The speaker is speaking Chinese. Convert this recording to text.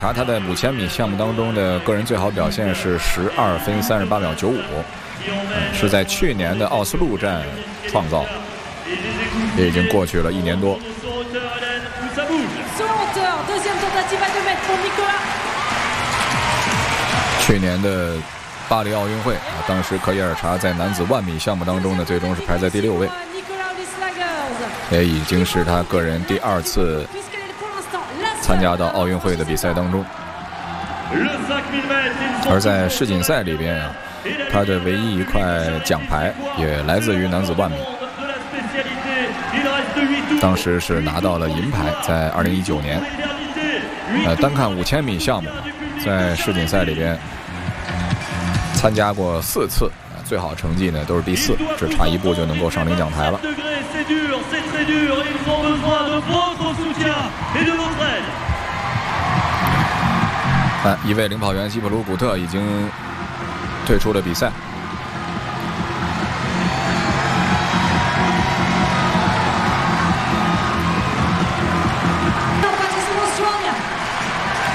他在5000米项目当中的个人最好表现是12分38秒95，是在去年的奥斯陆站创造，也已经过去了1年多。去年的巴黎奥运会当时科耶尔查在男子10000米项目当中呢，最终是排在第6位，也已经是他个人第2次参加到奥运会的比赛当中。而在世锦赛里边他的唯一一块奖牌也来自于男子10000米，当时是拿到了银牌，在2019年。单看5000米项目，在世锦赛里边参加过4次，最好成绩呢都是第4，只差1步就能够上领奖台了。一位领跑员基普鲁古特已经退出了比赛。